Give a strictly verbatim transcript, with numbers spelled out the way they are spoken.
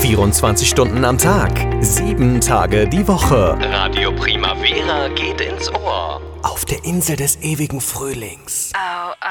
vierundzwanzig Stunden am Tag, sieben Tage die Woche. Radio Primavera geht ins Ohr. Auf der Insel des ewigen Frühlings. Au,